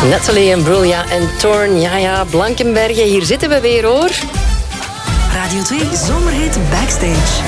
Natalie en Brulia en Thorn. Ja, Blankenberge, hier zitten we weer, hoor. Radio 2 Zomerhit Backstage.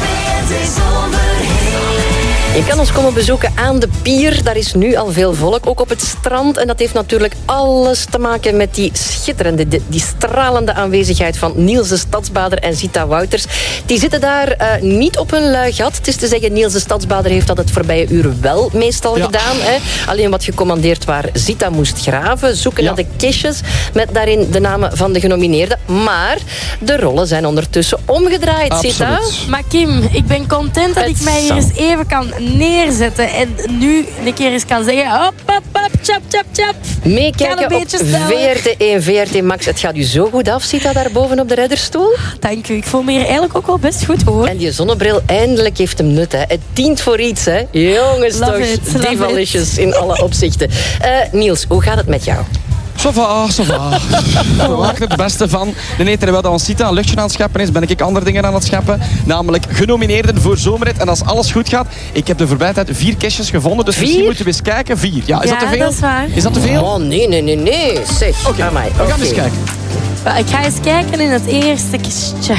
Je kan ons komen bezoeken aan de pier. Daar is nu al veel volk, ook op het strand. En dat heeft natuurlijk alles te maken met die schitterende, die stralende aanwezigheid van Niels de Stadsbader en Zita Wouters. Die zitten daar niet op hun lui gat. Het is te zeggen, Niels de Stadsbader heeft dat het voorbije uur wel meestal gedaan. Hè. Alleen wat gecommandeerd waar Zita moest graven, zoeken naar de kistjes met daarin de namen van de genomineerden. Maar de rollen zijn ondertussen omgedraaid, Zita. Maar Kim, ik ben content dat ik mij hier eens even kan neerzetten en nu een keer eens kan zeggen hop, chap, chap, chap. Meekijken op VRT1, VRT Max. Het gaat u zo goed af, Zita, daar boven op de redderstoel. Dank u, ik voel me hier eigenlijk ook wel best goed, hoor. En die zonnebril, eindelijk heeft hem nut, hè. Het dient voor iets, hè. Jongens, toch, divalicious in alle opzichten. Niels, hoe gaat het met jou? Ça va. We maken het beste van. Nee, terwijl dat ons Zita een luchtje aan het scheppen is, ben ik andere dingen aan het scheppen. Namelijk genomineerden voor Zomerhit. En als alles goed gaat, ik heb de voorbije tijd 4 kistjes gevonden. Dus misschien moeten we eens kijken. 4. Ja, is dat te veel? Dat is waar. Is dat te veel? Oh, nee. Zeg, Oké, we gaan eens kijken. Ik ga eens kijken in het eerste kistje.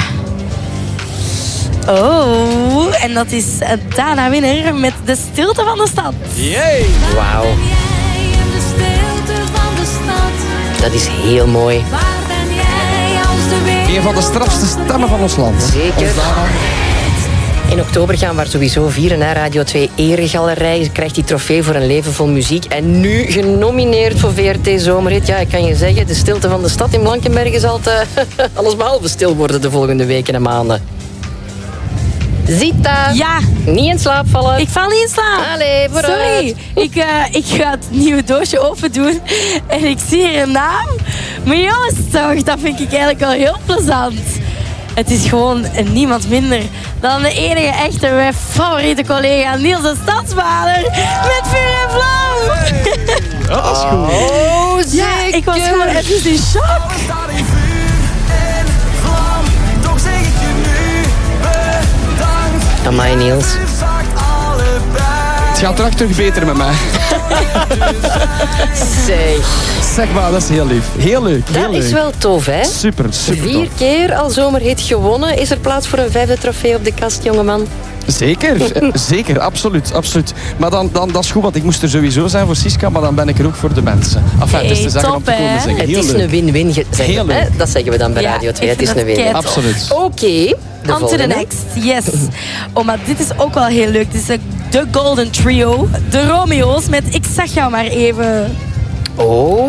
Oh, en dat is Dana Winner met De Stilte van de Stad. Yay! Wauw. Dat is heel mooi. Een van de strafste stemmen van ons land. Zeker. In oktober gaan we er sowieso vieren. Hè? Radio 2 Eregalerij. Je krijgt die trofee voor een leven vol muziek. En nu genomineerd voor VRT Zomerhit. Ja, ik kan je zeggen, de stilte van de stad in Blankenberge zal het allesbehalve stil worden de volgende weken en maanden. Zita. Ja. Niet in slaap vallen. Ik val niet in slaap. Allee, vooruit. Sorry. Ik ga het nieuwe doosje open doen. En ik zie hier een naam. Maar jongens toch, dat vind ik eigenlijk wel heel plezant. Het is gewoon niemand minder dan de enige echte, mijn favoriete collega Niels de Stadsbader. Met vuur en vlam. Hey. Dat is goed. Oh, zeker. Ja, ik was gewoon even in shock. Amai, Niels. Het gaat terug beter met mij. Zeg maar, dat is heel lief. Heel leuk. Dat is wel tof, hè? Super 4 tof. keer al Zomerhit gewonnen. Is er plaats voor een 5e trofee op de kast, jongeman? Zeker, absoluut. Maar dan dat is goed, want ik moest er sowieso zijn voor Siska, maar dan ben ik er ook voor de mensen. Enfin, het is te zeggen om te komen zeggen. Het Heel is leuk. een win-win. Heel leuk. Dat zeggen we dan bij Radio 2. Het is een win-win. Absoluut. Oké. On to the next, yes. Oh, maar dit is ook wel heel leuk. Dit is de Golden Trio, de Romeo's met Ik zag jou maar even. Oh.